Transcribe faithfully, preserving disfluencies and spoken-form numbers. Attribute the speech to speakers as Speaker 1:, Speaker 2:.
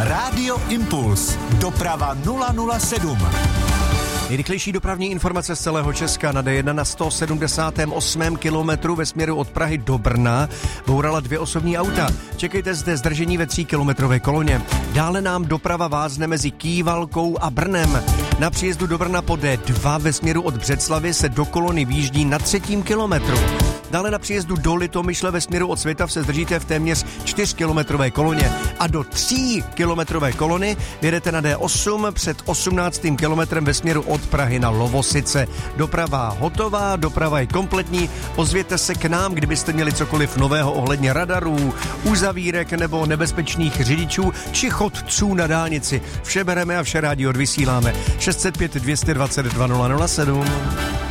Speaker 1: Rádio Impuls. Doprava nula nula sedm.
Speaker 2: Nejrychlejší dopravní informace z celého Česka. Na D jedna na sto sedmdesátém osmém kilometru ve směru od Prahy do Brna bourala dvě osobní auta. Čekejte zde zdržení ve tříkilometrové koloně. Dále nám doprava vázne mezi Kývalkou a Brnem. Na příjezdu do Brna po D dva ve směru od Břeclavi se do kolony výjíždí na třetím kilometru. Dále na příjezdu do Litomyšle ve směru od Svitav se zdržíte v téměř čtyřkilometrové koloně. A do tříkilometrové kolony jedete na D osm před osmnáctým kilometrem ve směru od Prahy na Lovosice. Doprava hotová, doprava je kompletní. Ozvěte se k nám, kdybyste měli cokoliv nového ohledně radarů, uzavírek nebo nebezpečných řidičů či chodců na dálnici. Vše bereme a vše rádi odvysíláme. šest set pět dvě dvacet dva nula nula sedm.